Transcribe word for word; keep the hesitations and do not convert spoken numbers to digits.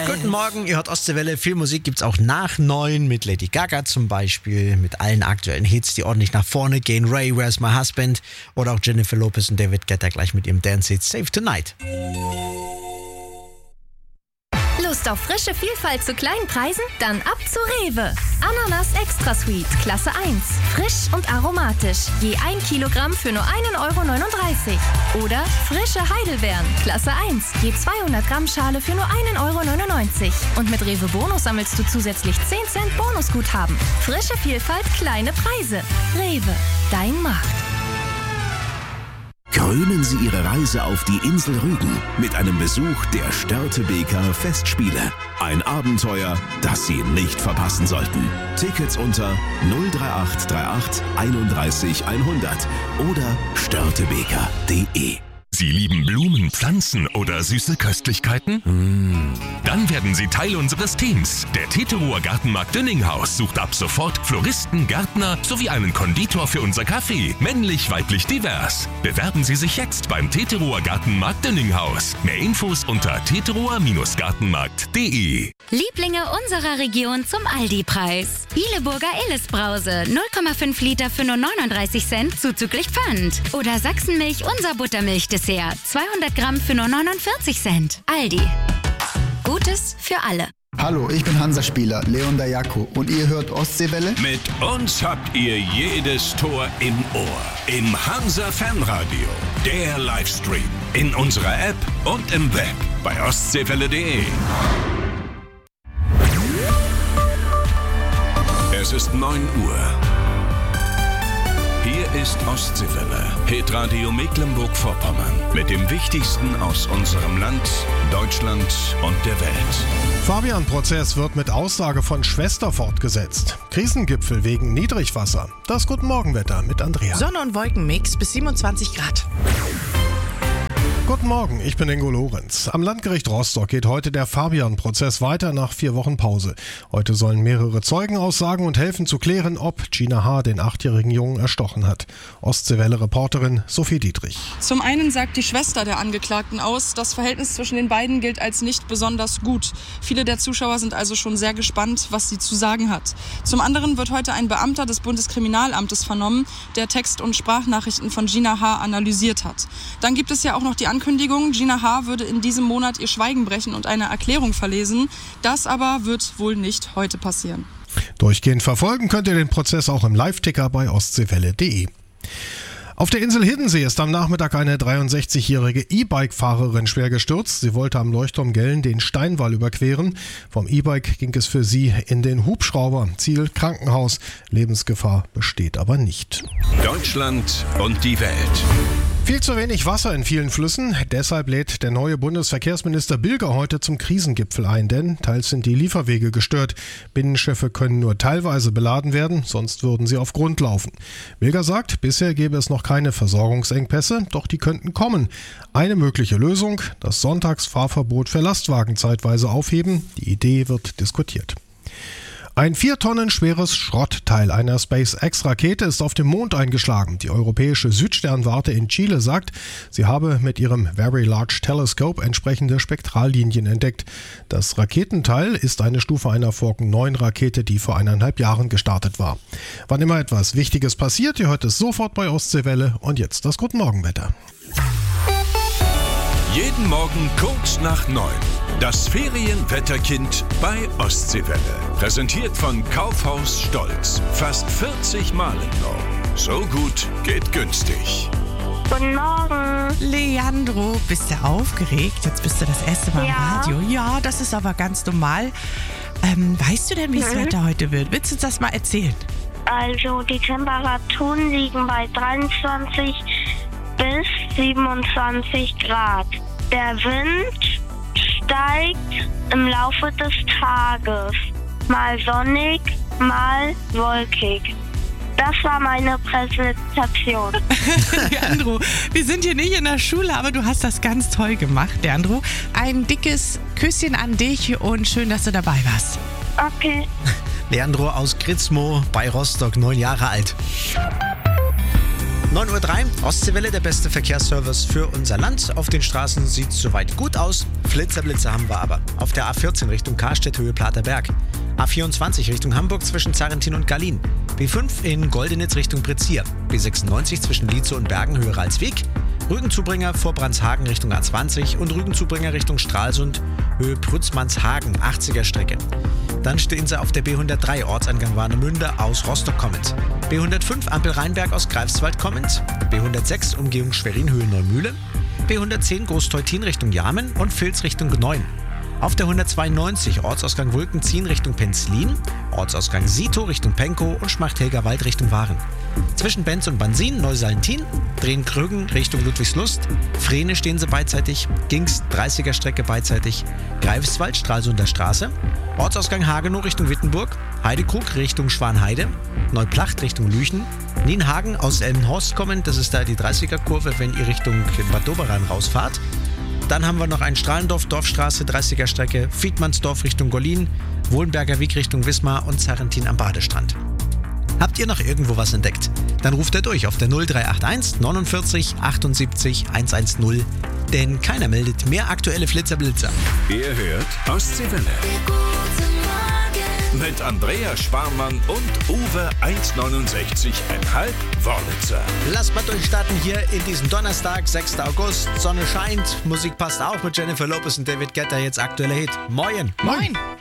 Preis. Guten Morgen, ihr hört Ostseewelle. Viel Musik gibt's auch nach neun mit Lady Gaga zum Beispiel, mit allen aktuellen Hits, die ordentlich nach vorne gehen. Ray, Where's My Husband? Oder auch Jennifer Lopez und David Guetta gleich mit ihrem Dance-Hit Save Tonight. Lust auf frische Vielfalt zu kleinen Preisen? Dann ab zu Rewe. Ananas Extra Sweet, Klasse eins. Frisch und aromatisch. Je ein Kilogramm für nur ein Euro neununddreißig. Oder frische Heidelbeeren, Klasse eins. Je zweihundert Gramm Schale für nur ein Euro neunundneunzig. Und mit Rewe Bonus sammelst du zusätzlich zehn Cent Bonusguthaben. Frische Vielfalt, kleine Preise. Rewe, dein Markt. Krönen Sie Ihre Reise auf die Insel Rügen mit einem Besuch der Störtebeker Festspiele. Ein Abenteuer, das Sie nicht verpassen sollten. Tickets unter null drei acht drei acht einunddreißig hundert oder störtebeker punkt de. Sie lieben Blumen, Pflanzen oder süße Köstlichkeiten? Mm. Dann werden Sie Teil unseres Teams. Der Teterower Gartenmarkt Dünninghaus sucht ab sofort Floristen, Gärtner sowie einen Konditor für unser Café. Männlich, weiblich, divers. Bewerben Sie sich jetzt beim Teterower Gartenmarkt Dünninghaus. Mehr Infos unter teterower Gartenmarkt punkt de. Lieblinge unserer Region zum Aldi-Preis. Ileburger Illes-Brause, null Komma fünf Liter für nur neununddreißig Cent zuzüglich Pfand. Oder Sachsenmilch, unser Buttermilch-Dessert, zweihundert Gramm für nur neunundvierzig Cent. Aldi. Gutes für alle. Hallo, ich bin Hansa-Spieler Leon Dayako und ihr hört Ostseewelle? Mit uns habt ihr jedes Tor im Ohr. Im Hansa-Fanradio. Der Livestream. In unserer App und im Web. Bei ostseewelle punkt de. Es ist neun Uhr. Hier ist Ostseewelle, Hitradio Mecklenburg-Vorpommern. Mit dem Wichtigsten aus unserem Land, Deutschland und der Welt. Fabian-Prozess wird mit Aussage von Schwester fortgesetzt. Krisengipfel wegen Niedrigwasser. Das Guten-Morgen-Wetter mit Andrea. Sonne- und Wolkenmix bis siebenundzwanzig Grad. Guten Morgen, ich bin Ingo Lorenz. Am Landgericht Rostock geht heute der Fabian-Prozess weiter nach vier Wochen Pause. Heute sollen mehrere Zeugen aussagen und helfen zu klären, ob Gina H. den achtjährigen Jungen erstochen hat. Ostseewelle-Reporterin Sophie Dietrich. Zum einen sagt die Schwester der Angeklagten aus, das Verhältnis zwischen den beiden gilt als nicht besonders gut. Viele der Zuschauer sind also schon sehr gespannt, was sie zu sagen hat. Zum anderen wird heute ein Beamter des Bundeskriminalamtes vernommen, der Text- und Sprachnachrichten von Gina H. analysiert hat. Dann gibt es ja auch noch die Ankündigung, Gina H. würde in diesem Monat ihr Schweigen brechen und eine Erklärung verlesen. Das aber wird wohl nicht heute passieren. Durchgehend verfolgen könnt ihr den Prozess auch im Live-Ticker bei ostseewelle punkt de. Auf der Insel Hiddensee ist am Nachmittag eine dreiundsechzigjährige E-Bike-Fahrerin schwer gestürzt. Sie wollte am Leuchtturm Gellen den Steinwall überqueren. Vom E-Bike ging es für sie in den Hubschrauber. Ziel Krankenhaus. Lebensgefahr besteht aber nicht. Deutschland und die Welt. Viel zu wenig Wasser in vielen Flüssen. Deshalb lädt der neue Bundesverkehrsminister Bilger heute zum Krisengipfel ein, denn teils sind die Lieferwege gestört. Binnenschiffe können nur teilweise beladen werden, sonst würden sie auf Grund laufen. Bilger sagt, bisher gäbe es noch keine Versorgungsengpässe, doch die könnten kommen. Eine mögliche Lösung, das Sonntagsfahrverbot für Lastwagen zeitweise aufheben. Die Idee wird diskutiert. Ein vier Tonnen schweres Schrottteil einer SpaceX-Rakete ist auf dem Mond eingeschlagen. Die europäische Südsternwarte in Chile sagt, sie habe mit ihrem Very Large Telescope entsprechende Spektrallinien entdeckt. Das Raketenteil ist eine Stufe einer Falcon neun Rakete, die vor eineinhalb Jahren gestartet war. Wann immer etwas Wichtiges passiert, ihr hört es sofort bei Ostseewelle. Und jetzt das Guten-Morgen-Wetter. Jeden Morgen kurz nach neun. Das Ferienwetterkind bei Ostseewelle. Präsentiert von Kaufhaus Stolz. Fast vierzig Mal im Norden. So gut geht günstig. Guten Morgen. Leandro, bist du aufgeregt? Jetzt bist du das erste Mal Ja. im Radio. Ja, das ist aber ganz normal. Ähm, weißt du denn, wie das Mhm. Wetter heute wird? Willst du uns das mal erzählen? Also die Temperaturen liegen bei dreiundzwanzig bis siebenundzwanzig Grad. Der Wind steigt im Laufe des Tages. Mal sonnig, mal wolkig. Das war meine Präsentation. Leandro, wir sind hier nicht in der Schule, aber du hast das ganz toll gemacht, Leandro. Ein dickes Küsschen an dich und schön, dass du dabei warst. Okay. Leandro aus Kritzmo bei Rostock, neun Jahre alt. neun Uhr drei, Ostseewelle, der beste Verkehrsservice für unser Land. Auf den Straßen sieht es soweit gut aus. Blitzerblitze haben wir aber. Auf der A vierzehn Richtung Karstedt, Höhe Platerberg. A vierundzwanzig Richtung Hamburg zwischen Zarrentin und Gallin. B fünf in Goldenitz Richtung Prezier. B sechsundneunzig zwischen Lietzow und Bergen, Höhe Ralsweg. Rügenzubringer vor Brandshagen Richtung A zwanzig und Rügenzubringer Richtung Stralsund, Höhe Prützmannshagen, achtziger Strecke. Dann stehen sie auf der B hundertdrei, Ortsangang Warnemünde aus Rostock kommend. B hundertfünf, Ampel Rheinberg aus Greifswald kommend. B hundertsechs, Umgehung Schwerin, Höhe Neumühle. B hundertzehn, Großteutin Richtung Jamen und Vils Richtung Gneuen. Auf der hundertzweiundneunzig, Ortsausgang Wulkenziehen Richtung Penzlin, Ortsausgang Sito Richtung Penkow und Schmachthelgerwald Richtung Waren. Zwischen Benz und Bansin, Neusallentin, drehen Krügen Richtung Ludwigslust, Frehne stehen sie beidseitig, Gingst dreißiger Strecke beidseitig, Greifswald, Stralsunder Straße, Ortsausgang Hagenow Richtung Wittenburg, Heidekrug Richtung Schwanheide, Neuplacht Richtung Lüchen, Nienhagen aus Elmenhorst kommend, das ist da die dreißiger Kurve, wenn ihr Richtung Bad Doberan rausfahrt. Dann haben wir noch ein Strahlendorf, Dorfstraße, dreißiger Strecke, Fiedmannsdorf Richtung Gollin, Wohlenberger Weg Richtung Wismar und Zarrentin am Badestrand. Habt ihr noch irgendwo was entdeckt? Dann ruft er durch auf der null drei acht eins neunundvierzig achtundsiebzig hundertzehn, denn keiner meldet mehr aktuelle Flitzerblitzer. Ihr hört Ostseewelle. Mit Andrea Sparmann und Uwe eins neunundsechzig Komma fünf Wörlitzer. Lasst mal durchstarten hier in diesem Donnerstag, sechster August. Sonne scheint, Musik passt auch mit Jennifer Lopez und David Guetta, jetzt aktueller Hit. Moin. Moin.